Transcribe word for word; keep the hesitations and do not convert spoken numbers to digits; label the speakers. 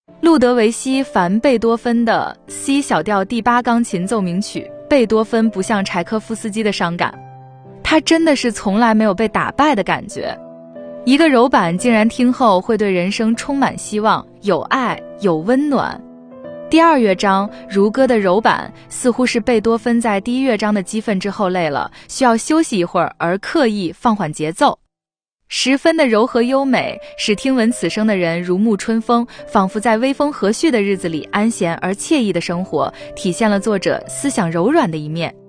Speaker 1: 路德维希·凡·贝多芬的 C 小调第八钢琴奏鸣曲，贝多芬不像柴可夫斯基的伤感，他真的是从来没有被打败的感觉。一个柔板竟然听后会对人生充满希望，有爱，有温暖。第二乐章如歌的柔板似乎是贝多芬在第一乐章的激愤之后累了，需要休息一会儿而刻意放缓节奏，十分的柔和优美，使听闻此声的人如沐春风，仿佛在微风和煦的日子里安闲而惬意的生活，体现了作者思想柔软的一面。